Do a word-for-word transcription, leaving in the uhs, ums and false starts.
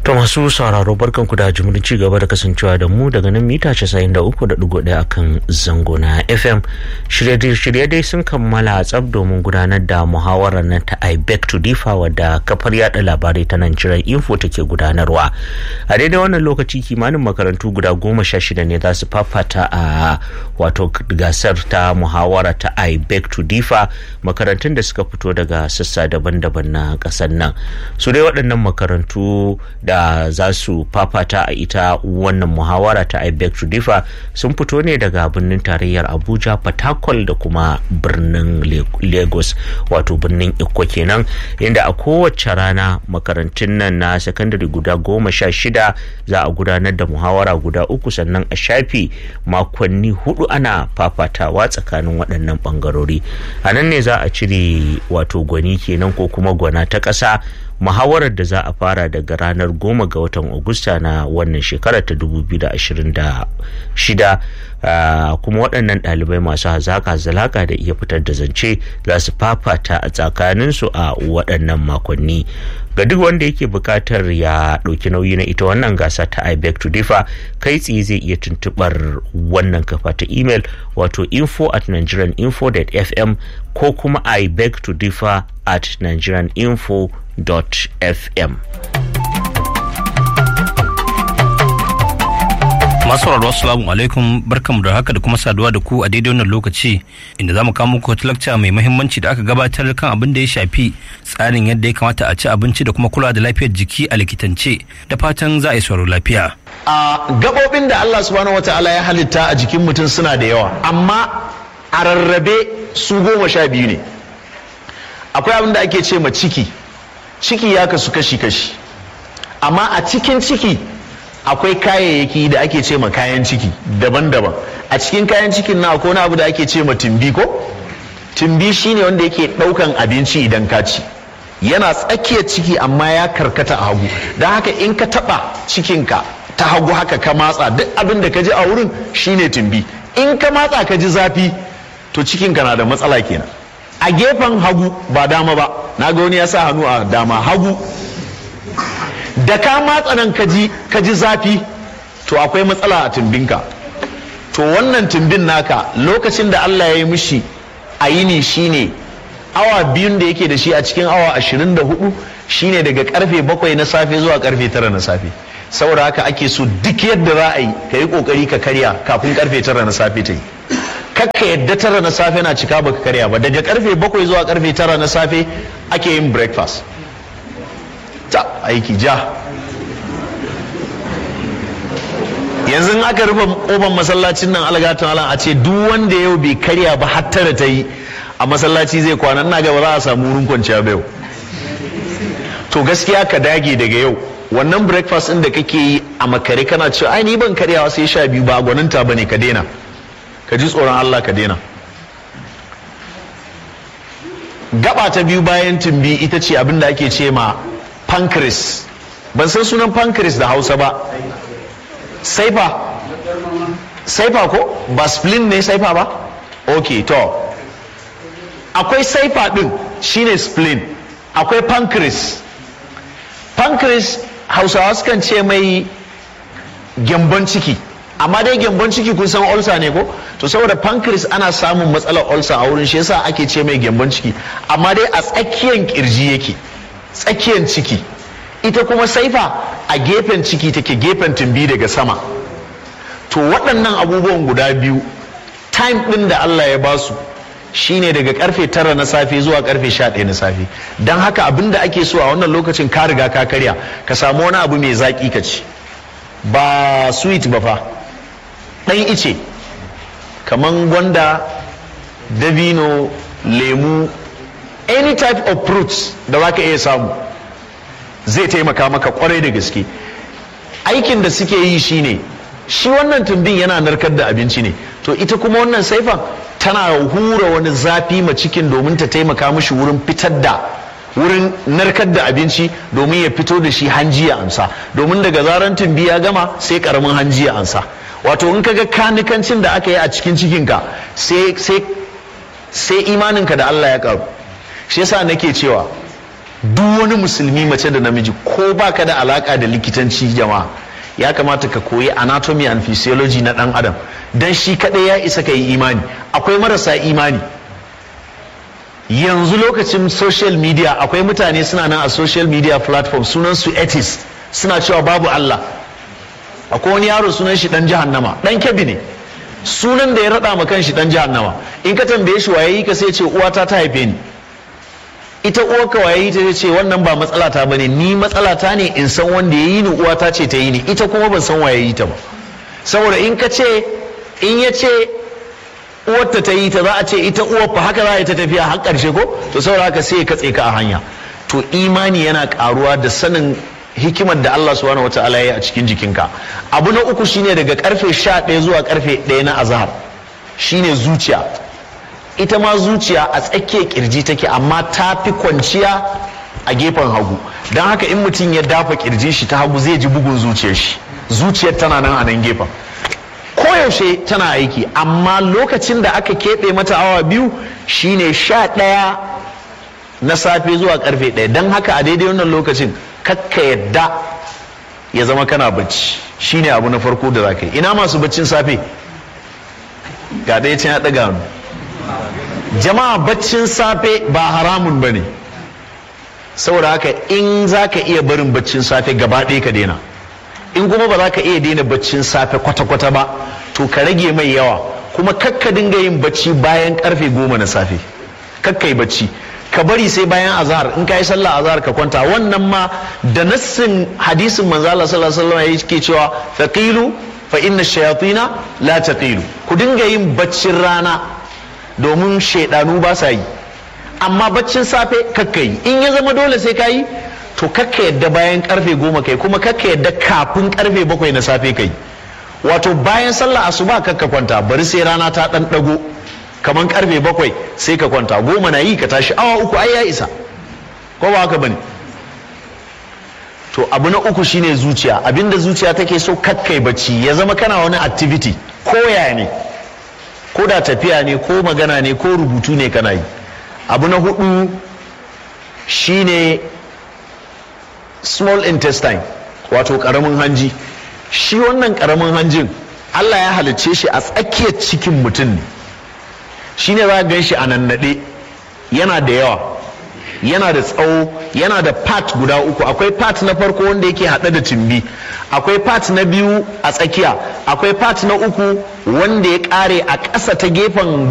To masu sauraro barkanku da jimurin ci gaba da kasancewa da mu daga nan mita casa'in da uku da ɗigo ɗaya akan zango na F M. Shirye dai sun kammala tsab domin gudanar da muhawarar nan ta I beg to differ wadda kafar yada labarai ta nan Nigerian Info take gudanarwa. A daidai wannan lokaci kimanin makarantu guda goma sha shida ne za su fafata a wato gasar ta muhawara ta I beg to differ, makarantun da suka fito daga sassa daban-daban na ƙasar nan. Su dai waɗannan makarantu da za su fafata a ita wannan muhawara ta I beg to differ sun fito ne daga birnin tarayyar Abuja, Port Harcourt da kuma birnin Lagos, wato birnin Ikko kenan, inda a kowace rana makarantun nan na sakandare guda goma sha shida za a gudanar da muhawara guda uku, sannan a shafi makonni hudu ana fafatawa tsakanin waɗannan bangarori. A nan ne za a cire wato gwani kenan ko kuma gwana ta ƙasa. Muhawarar da za a fara daga ranar goma ga watan Agusta na wannan shekarar ta dubu biyu da ashirin da shida, kuma waɗannan ɗalibai masu hazaƙa zalaka da iya fitar da zance za su fafata a tsakaninsu a waɗannan makonni. Ga duk wanda yake buƙatar ya ɗauki nauyi na ita wannan gasa ta I beg to differ, kai tsaye zai iya tuntuɓar wannan kafa ta email wato info at nigerian info dot f m ko kuma I beg to differ at nigerian info dot f m. Masu sauraro assalamu alaikum, barkamu da haka da kuma saduwa da ku a daidai wannan lokaci inda zamu kawo muku wata lakca mai muhimmanci da aka gabatar kan abin da ya shafi tsarin yadda ya kamata a ci abinci da kuma kula da lafiyar jiki a likitance, da fatan za a yi sauraro lafiya. A gabobin da Allah subhanahu wataala ya halitta a jikin mutum suna da yawa, amma a rarrabe su goma sha biyu ne. Akwai abin da ake ce ma ciki. Ciki ya kasu kashi-kashi, amma a cikin ciki akwai kayayyaki da ake ce ma kayan ciki daban-daban. A cikin kayan cikin na akwai wani abu da ake ce ma tumbi ko? Tumbi shine wanda yake ɗaukan abinci idan ka ci, yana tsakiyar ciki amma ya karkata a hagu, don haka in ka taɓa cikinka ta hagu haka ka matsa, duk abin da ka ji a wurin shine tumbi. In ka matsa ka ji zafi to cikinka na da matsala kenan. A gefen hagu ba dama ba, na ga wani ya sa hannu a dama, hagu da ka matsa nan ka ji zafi to akwai matsala a tumbinka. To wannan tumbin naka lokacin da Allah ya yi mishi a yini shine awa biyun da yake da shi a cikin awa ashirin da hudu shine daga karfe bakwai na safe zuwa karfe tara na safe. Saboda haka ake so duk yadda za a yi ka yi kokari ka karya kafin karfe tara na safe ta yi. Kakka yadda tara na safe na cika baka karya ba, daga karfe bakwai zuwa karfe tara na safe ake yin breakfast. Ta aiki ja. Yanzu in aka rufe ƙofar masallacin nan algatun alan a ce duk wanda yau bai karya ba har tara ta yi a masallaci zai kwana, ina ga ba za a samu wurin kwanciya ba yau. To gaskiya ka dage daga yau wannan breakfast ɗin da kake yi a makare kana cewa ai ni ban karyawa sai sha biyu, ba gwaninta bane, ka daina. Ka ji tsoron Allah ka daina. Gaba ta biyu bayan tumbi ita ce abin da ake ce ma pancreas. Ban san sunan pancreas da Hausa ba. Saifa? Saifa ko? Ba spleen ne saifa ba? Ok, to. Akwai saifa din shine spleen. Akwai pancreas. Pancreas Hausawa sukan ce mai gyambon ciki. Amma dai gyambon ciki kun san ulcer ne ko? To saboda pancreas ana samun matsalar ulcer a wurin, shi yasa ake ce mai gyambon ciki. Amma dai a tsakiyar kirji yake, tsakiyar ciki. Ita kuma saifa a gefen ciki take, gefen tumbi daga sama. To waɗannan abubuwan guda biyu time ɗin da Allah ya basu shine daga karfe tara na safe zuwa karfe sha ɗaya na safe. Don haka abin da ake so a wannan lokacin ka riga ka karya, ka samu wani abu mai zaƙi ka ci, ba sweet ba fa, ɗan ice kaman gwanda, dabino, lemu, any type of fruits da za ka iya samu zai taimaka maka kwarai da gaske. Aikin da suke yi shine, shi wannan tumbin yana narkar da abinci ne, to ita kuma wannan saifan tana hura wani zafi ma cikin domin ta taimaka mishi wurin fitar da, wurin narkar da abinci domin ya fito da shi hanji ya amsa, domin daga zaran tumbi ya gama sai karamin hanji ya amsa. Wato in kaga kanikancin da aka yi a cikin cikinka sai sai sai imaninka da Allah ya karu. Shi yasa nake cewa duk wani musulmi mace da namiji ko baka da alaka da likitanci jama'a ya kamata ka koyi anatomy and physiology na dan adam dan shi kadai ya isa ka yi imani. Akwai marasa imani yanzu lokacin social media, akwai mutane suna nan a social media platform sunan su atheist, suna cewa babu Allah. Akwai wani yaro sunan shi dan jahannama, dan Kebbi ne, sunan da ya rada ma kanshi dan jahannama. In ka tambaye shi waye ka sai ce uwata ta haife ni. Ita uwarka waye ta ce wannan ba matsala ta bane, ni matsala ta ne in san wanda ya yi ni, uwata ce ta yi ni, ita kuma ban san waye yi ta ba. Saboda in ka ce in ya ce uwarta ta yi ta, za a ce ita uwar fa haka za a yi ta tafiya har karshe ko, to saboda haka sai ya katse ka a hanya. To imani yana karuwa da sanin hikimar da Allah subhanahu wataala ya yi a cikin jikinka. Abu na uku shine daga karfe sha ɗaya zuwa karfe ɗaya na azhar shine zuciya. Ita ma zuciya a tsakiyar kirji take, amma ta fi kwanciya a gefen hagu. Don haka in mutum ya dafa kirji shi ta hagu zai ji bugun zuciyar shi, zuciyar tana nan a nan gefen, koyaushe tana aiki. Amma lokacin da aka keɓe mata awa biyu shine sha ɗaya na safe zuwa karfe ɗaya. Don haka a daidai wannan lokacin kakka yadda ya zama kana bacci, shine abu na farko da za ka yi. Ina masu baccin safe? Ga ɗaya can ya ɗaga hannu. Jama'a, baccin safe ba haramun ba ne, saboda haka in za ka iya barin baccin safe gaba ɗaya ka daina. In kuma ba za ka iya daina baccin safe kwata-kwata ba, to ka rage mai yawa, kuma kakka dinga yin bacci bayan karfe goma na safe. Kakka yi bacci, ka bari sai bayan azhar. In ka yi sallah azhar ka kwanta. Wannan ma da nassin hadisin manzo Allah sallallahu alaihi wasallam yake cewa faqilu fa inna shayatina la taqilu. Ku dinga yin baccin rana domin shaidanu ba sa yi, amma baccin safe kakka yi. In ya zama dole sai ka yi, to kakka yadda bayan karfe goma kai, kuma kakka yadda kafin karfe bakwai na safe kai. Wato bayan sallah asuba kakka kwanta, bari sai rana ta dan dago kaman karfe bakwai sai ka kwanta. Goma na yi ka tashi, awa uku ai ya isa, ko ba haka bane? To abu na uku shine zuciya. Abinda zuciya take so kakkai bacci, ya zama kana wani activity ko yaya ne, ko da tafiya ne ko magana ne ko rubutu ne kana yi. Abu na hudu shine small intestine, wato karamin hanji. Shi wannan karamin hanjin Allah ya halicce shi a tsakiyar cikin mutum ne. Shine za ka gan shi a nannaɗe, yana da yawa, yana da tsawo, yana da part guda uku. Akwai part na farko wanda yake haɗe da tumbi, akwai part na biyu a tsakiya, akwai part na uku wanda ya ƙare a ƙasa ta gefen